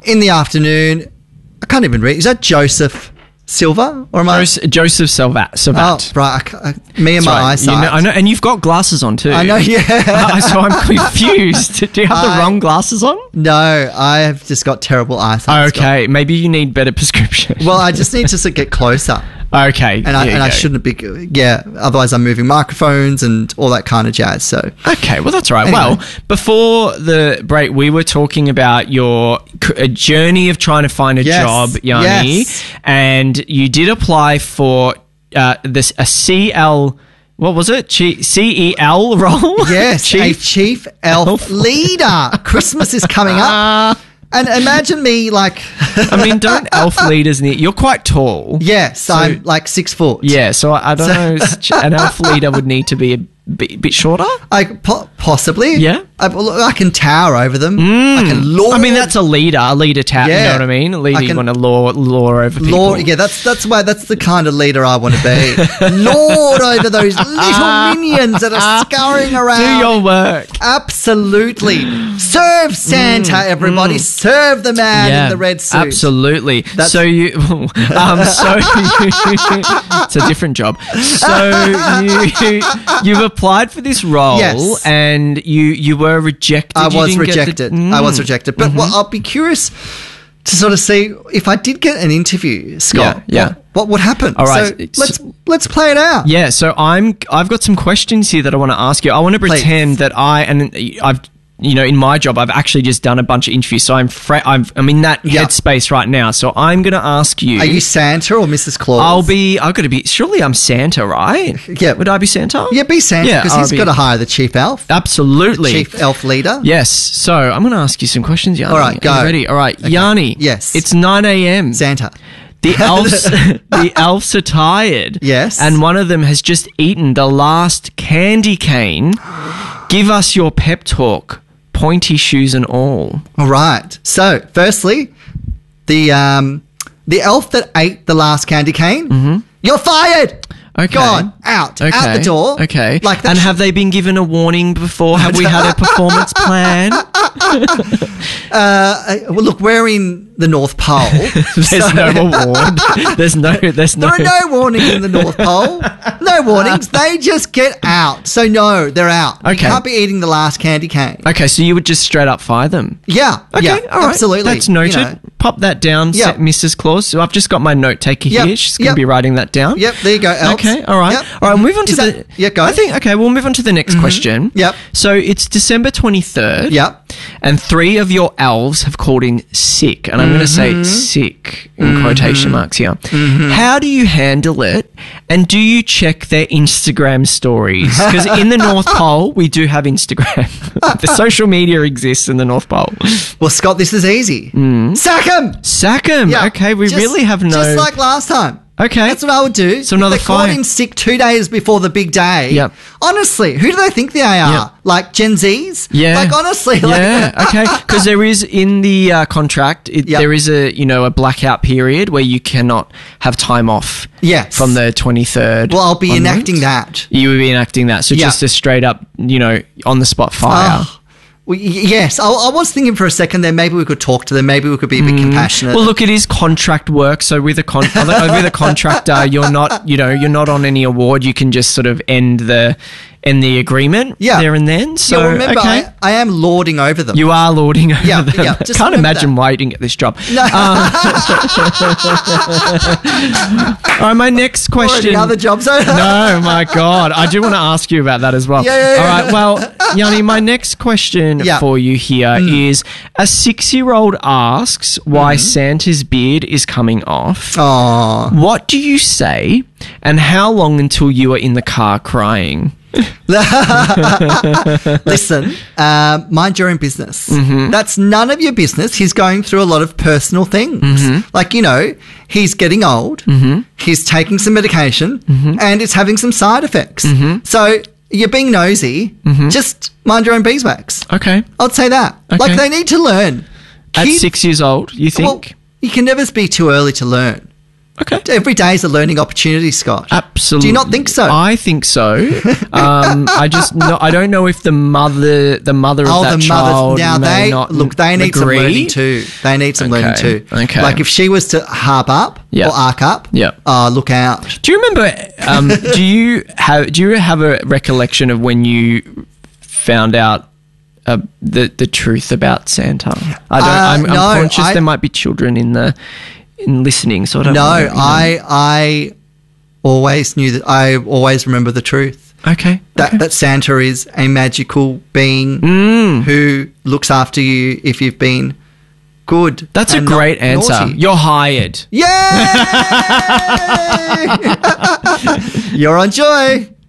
in the afternoon. I can't even read. Is that Joseph Silva or am I? Joseph Salvat. Oh, right. Me and my eyesight. I know, and you've got glasses on too. I know, yeah. So I'm confused. Do you have the wrong glasses on? No, I have just got terrible eyesight. Okay, maybe you need better prescription. Well, I just need to get closer. Okay. And I shouldn't be, otherwise I'm moving microphones and all that kind of jazz, so. Okay, well, that's all right. Anyway. Well, before the break, we were talking about your journey of trying to find a job, Yanni, and you did apply for a CL... What was it? CEL role? Yes, a chief elf leader. Christmas is coming up. And imagine me like... I mean, don't elf leaders need... You're quite tall. Yes, so, I'm like 6 foot. Yeah, so I don't know. An elf leader would need to be a bit shorter? Possibly. Yeah? I can tower over them. I can lord... I mean, that's a leader tower, you know what I mean? A leader you want to lure over people. Yeah, that's the kind of leader I want to be. Lord over those little minions that are scurrying around. Do your work. Absolutely. Serve Santa, everybody. Serve the man in the red suit. Absolutely. It's a different job. So you've applied for this role, and you were rejected. I was rejected. But I'll be curious to sort of see if I did get an interview, Scott. Yeah. What would happen? All right. So let's play it out. Yeah. So I've got some questions here that I want to ask you. I want to pretend that I've. In my job, I've actually just done a bunch of interviews, so I'm in that headspace right now. So I'm going to ask you: are you Santa or Mrs. Claus? I've got to be. Surely I'm Santa, right? Yeah. Would I be Santa? Yeah, be Santa because he's got to hire the chief elf. Absolutely, chief elf leader. Yes. So I'm going to ask you some questions, Yanni. All right, go. Are you ready? All right, okay. Yanni. Yes. It's 9 a.m. Santa. The elves are tired. Yes. And one of them has just eaten the last candy cane. Give us your pep talk. Pointy shoes and all. All right. So, firstly, the elf that ate the last candy cane, you're fired. Okay. Gone. Out. Okay. Out the door. Okay. And have they been given a warning before? Have we had a performance plan? Well, look, we're in the North Pole. There's no award. There's no. There are no warnings in the North Pole. No warnings. They just get out. So no, they're out. Okay. You can't be eating the last candy cane. Okay, so you would just straight up fire them. Yeah. Okay. Yeah, all right. Absolutely. That's noted. Pop that down, Mrs. Claus. So I've just got my note taker here. She's going to be writing that down. Yep. There you go, elves. Okay. All right. Yep. All right. Move on to Yeah. Go. I think. Okay. We'll move on to the next question. Yep. So it's December 23rd. Yep. And 3 of your elves have called in sick, and I'm going to say sick in quotation marks here. How do you handle it, and do you check their Instagram stories? Because in the North Pole, we do have Instagram. The social media exists in the North Pole. Well, Scott, this is easy. Sack him! Sack him! Yeah. Okay, we really have no... Just like last time. Okay. That's what I would do. So another if they called in sick 2 days before the big day. Yep. Honestly, who do they think they are? Yep. Like Gen Zs? Yeah. Like honestly. Yeah. Okay. Because there is in the contract, there is a blackout period where you cannot have time off. Yes. From the 23rd. Well, I'll be enacting that. You would be enacting that. So just a straight up, on the spot fire. Well, yes, I was thinking for a second there maybe we could talk to them, maybe we could be a bit compassionate. Well, look, it is contract work, so with a contractor, you're not on any award. You can just sort of end the agreement there and then. So remember, I am lording over them. You are lording over them. Yeah, just can't imagine why you didn't get this job. No. All right, my next question. Other jobs. No, my God, I do want to ask you about that as well. Yeah. All right, well, Yanni, my next question for you here is: a 6-year-old asks why Santa's beard is coming off. Aww. What do you say, and how long until you are in the car crying? Listen, mind your own business. That's none of your business. He's going through a lot of personal things. Like, he's getting old, he's taking some medication, and it's having some side effects. So you're being nosy, just mind your own beeswax. Okay. I'd say that. Okay. Like, they need to learn. At 6 years old, you think? Well, you can never be too early to learn. Okay. Every day is a learning opportunity, Scott. Absolutely. Do you not think so? I think so. I don't know if the mother of that child now may not they need some agree. learning too. They need some learning too. Okay. Like if she was to harp up Yep. or arc up, Yep. look out. Do you remember? Do you have a recollection of when you found out the truth about Santa? I'm conscious there might be children in listening, so I don't. No, know, I always knew that. I always remember the truth. Okay. That Santa is a magical being who looks after you if you've been good. That's a and great not answer. naughty. You're hired. Yay! You're on Joy.